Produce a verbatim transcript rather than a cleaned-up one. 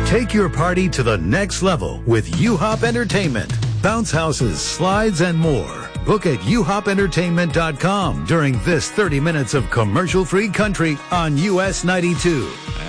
Take your party to the next level with U-Hop Entertainment. Bounce houses, slides, and more. Book at u hop entertainment dot com during this thirty minutes of commercial-free country on U S ninety-two.